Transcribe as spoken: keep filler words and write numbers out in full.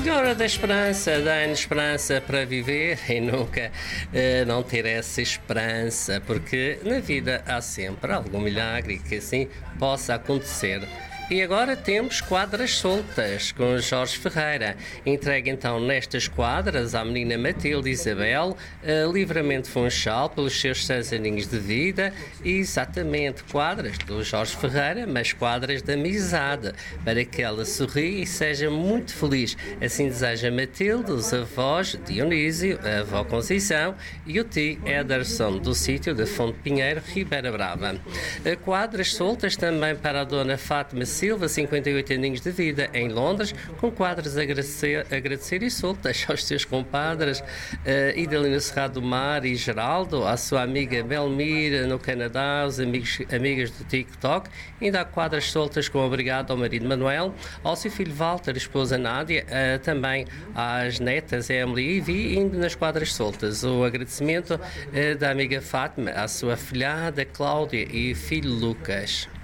Senhora da Esperança, dá-nos esperança para viver e nunca uh, não ter essa esperança, porque na vida há sempre algum milagre que assim possa acontecer. E agora temos quadras soltas com Jorge Ferreira. Entregue então nestas quadras à menina Matilde Isabel, uh, Livramento Funchal pelos seus seis aninhos de vida, e exatamente quadras do Jorge Ferreira, mas quadras de amizade, para que ela sorria e seja muito feliz. Assim deseja Matilde, os avós Dionísio, a avó Conceição e o tio Ederson, do sítio de Fonte Pinheiro, Ribeira Brava. Uh, quadras soltas também para a dona Fátima Silva, cinquenta e oito aninhos de vida, em Londres, com quadras a agradecer, agradecer e soltas aos seus compadres, uh, Idalina Serrado do Mar e Geraldo, à sua amiga Belmira no Canadá, os amigos, amigas do TikTok. Ainda há quadras soltas com obrigado ao marido Manuel, ao seu filho Walter, esposa Nádia, uh, também às netas Emily e Vi, indo nas quadras soltas. O agradecimento uh, da amiga Fátima, à sua filhada Cláudia e filho Lucas.